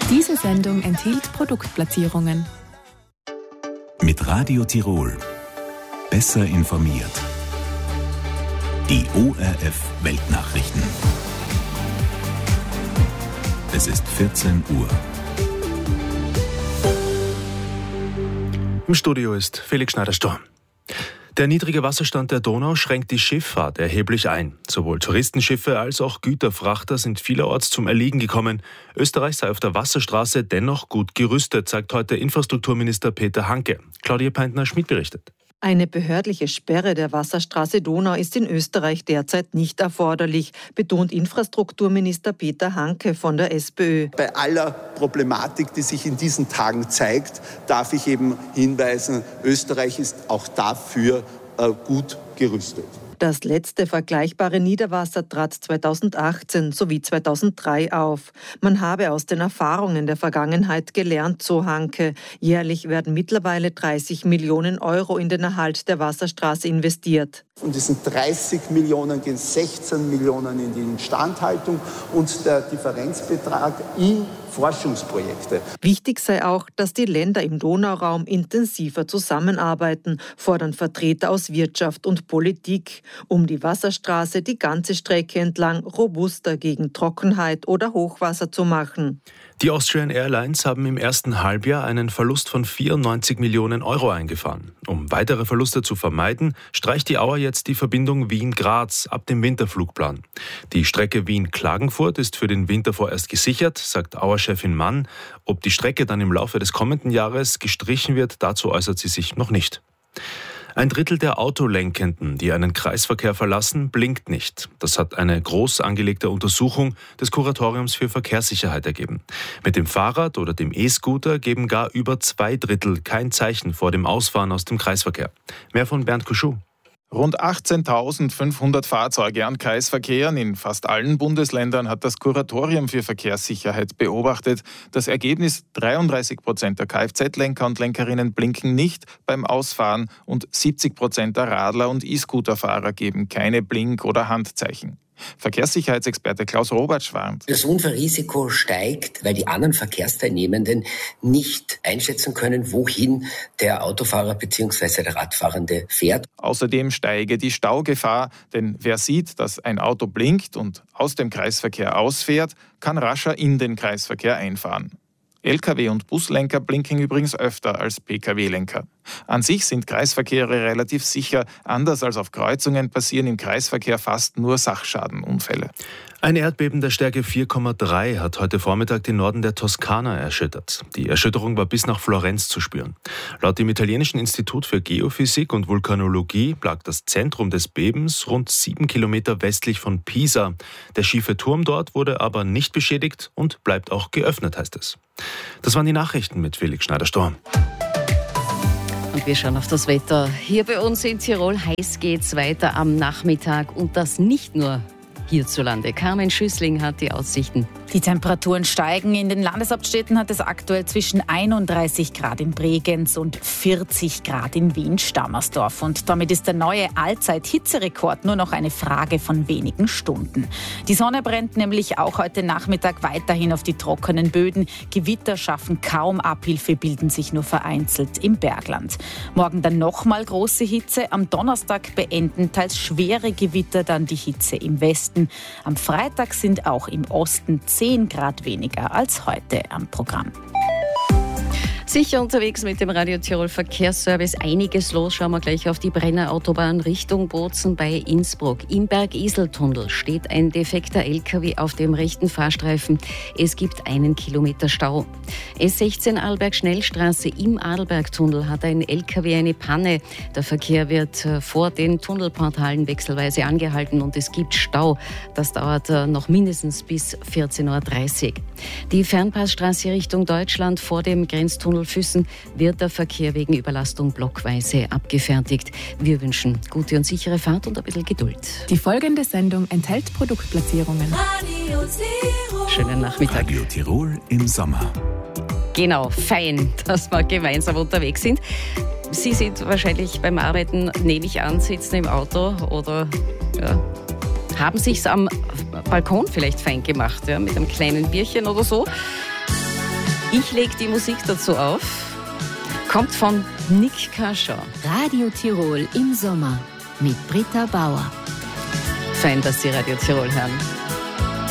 Diese Sendung enthielt Produktplatzierungen. Mit Radio Tirol. Besser informiert. Die ORF Weltnachrichten. Es ist 14 Uhr. Im Studio ist Felix Schneider-Storm. Der niedrige Wasserstand der Donau schränkt die Schifffahrt erheblich ein. Sowohl Touristenschiffe als auch Güterfrachter sind vielerorts zum Erliegen gekommen. Österreich sei auf der Wasserstraße dennoch gut gerüstet, sagt heute Infrastrukturminister Peter Hanke. Claudia Peintner-Schmidt berichtet. Eine behördliche Sperre der Wasserstraße Donau ist in Österreich derzeit nicht erforderlich, betont Infrastrukturminister Peter Hanke von der SPÖ. Bei aller Problematik, die sich in diesen Tagen zeigt, darf ich eben hinweisen, Österreich ist auch dafür gut gerüstet. Das letzte vergleichbare Niederwasser trat 2018 sowie 2003 auf. Man habe aus den Erfahrungen der Vergangenheit gelernt, so Hanke. Jährlich werden mittlerweile 30 Millionen Euro in den Erhalt der Wasserstraße investiert. Von diesen 30 Millionen gehen 16 Millionen in die Instandhaltung und der Differenzbetrag in Forschungsprojekte. Wichtig sei auch, dass die Länder im Donauraum intensiver zusammenarbeiten, fordern Vertreter aus Wirtschaft und Politik, um die Wasserstraße die ganze Strecke entlang robuster gegen Trockenheit oder Hochwasser zu machen. Die Austrian Airlines haben im ersten Halbjahr einen Verlust von 94 Millionen Euro eingefahren. Um weitere Verluste zu vermeiden, streicht die Auer jetzt die Verbindung Wien-Graz ab dem Winterflugplan. Die Strecke Wien-Klagenfurt ist für den Winter vorerst gesichert, sagt Auer-Chefin Mann. Ob die Strecke dann im Laufe des kommenden Jahres gestrichen wird, dazu äußert sie sich noch nicht. Ein Drittel der Autolenkenden, die einen Kreisverkehr verlassen, blinkt nicht. Das hat eine groß angelegte Untersuchung des Kuratoriums für Verkehrssicherheit ergeben. Mit dem Fahrrad oder dem E-Scooter geben gar über 2 Drittel kein Zeichen vor dem Ausfahren aus dem Kreisverkehr. Mehr von Bernd Kuschou. Rund 18.500 Fahrzeuge an Kreisverkehren in fast allen Bundesländern hat das Kuratorium für Verkehrssicherheit beobachtet. Das Ergebnis: 33% der Kfz-Lenker und Lenkerinnen blinken nicht beim Ausfahren und 70% der Radler und E-Scooter-Fahrer geben keine Blink- oder Handzeichen. Verkehrssicherheitsexperte Klaus Robertsch warnt. Das Unfallrisiko steigt, weil die anderen Verkehrsteilnehmenden nicht einschätzen können, wohin der Autofahrer bzw. der Radfahrende fährt. Außerdem steige die Staugefahr, denn wer sieht, dass ein Auto blinkt und aus dem Kreisverkehr ausfährt, kann rascher in den Kreisverkehr einfahren. Lkw- und Buslenker blinken übrigens öfter als Pkw-Lenker. An sich sind Kreisverkehre relativ sicher. Anders als auf Kreuzungen passieren im Kreisverkehr fast nur Sachschadenunfälle. Ein Erdbeben der Stärke 4,3 hat heute Vormittag den Norden der Toskana erschüttert. Die Erschütterung war bis nach Florenz zu spüren. Laut dem italienischen Institut für Geophysik und Vulkanologie lag das Zentrum des Bebens rund 7 Kilometer westlich von Pisa. Der schiefe Turm dort wurde aber nicht beschädigt und bleibt auch geöffnet, heißt es. Das waren die Nachrichten mit Felix Schneider-Storm. Und wir schauen auf das Wetter. Hier bei uns in Tirol heiß geht's weiter am Nachmittag und das nicht nur hierzulande. Carmen Schüssling hat die Aussichten. Die Temperaturen steigen. In den Landeshauptstädten hat es aktuell zwischen 31 Grad in Bregenz und 40 Grad in Wien-Stammersdorf. Und damit ist der neue Allzeit-Hitzerekord nur noch eine Frage von wenigen Stunden. Die Sonne brennt nämlich auch heute Nachmittag weiterhin auf die trockenen Böden. Gewitter schaffen kaum Abhilfe, bilden sich nur vereinzelt im Bergland. Morgen dann nochmal große Hitze. Am Donnerstag beenden teils schwere Gewitter dann die Hitze im Westen. Am Freitag sind auch im Osten 10 Grad weniger als heute am Programm. Sicher unterwegs mit dem Radio Tirol Verkehrsservice. Einiges los. Schauen wir gleich auf die Brenner Autobahn Richtung Bozen bei Innsbruck. Im Bergiseltunnel steht ein defekter LKW auf dem rechten Fahrstreifen. Es gibt 1 Kilometer Stau. S16 Arlberg Schnellstraße im Arlbergtunnel hat ein LKW eine Panne. Der Verkehr wird vor den Tunnelportalen wechselweise angehalten und es gibt Stau. Das dauert noch mindestens bis 14.30 Uhr. Die Fernpassstraße Richtung Deutschland vor dem Grenztunnel Füssen wird der Verkehr wegen Überlastung blockweise abgefertigt. Wir wünschen gute und sichere Fahrt und ein bisschen Geduld. Die folgende Sendung enthält Produktplatzierungen. Schönen Nachmittag. Radio Tirol im Sommer. Genau, fein, dass wir gemeinsam unterwegs sind. Sie sind wahrscheinlich beim Arbeiten, nehme ich an, sitzen im Auto oder haben sich's am Balkon vielleicht fein gemacht, mit einem kleinen Bierchen oder so. Ich lege die Musik dazu auf. Kommt von Nick Kershaw. Radio Tirol im Sommer mit Britta Bauer. Fein, dass Sie Radio Tirol hören.